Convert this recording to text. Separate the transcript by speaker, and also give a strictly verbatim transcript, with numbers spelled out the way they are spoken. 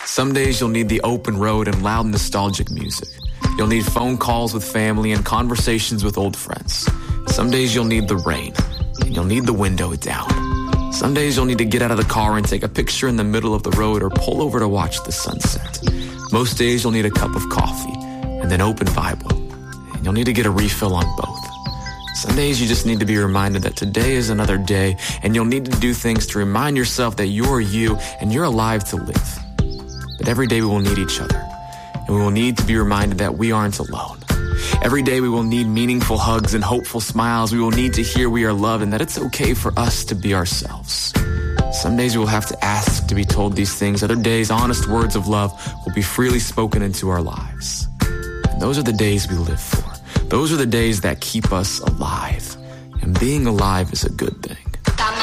Speaker 1: Some days you'll need the open road and loud nostalgic music. You'll need phone calls with family and conversations with old friends. Some days you'll need the rain, and you'll need the window down. Some days you'll need to get out of the car and take a picture in the middle of the road or pull over to watch the sunset. Most days you'll need a cup of coffee and an open Bible, and you'll need to get a refill on both. Some days you just need to be reminded that today is another day, and you'll need to do things to remind yourself that you're you and you're alive to live. But every day we will need each other, and we will need to be reminded that we aren't alone. Every day we will need meaningful hugs and hopeful smiles. We will need to hear we are loved and that it's okay for us to be ourselves. Some days we will have to ask to be told these things. Other days, honest words of love will be freely spoken into our lives. And those are the days we live for. Those are the days that keep us alive. And being alive is a good thing.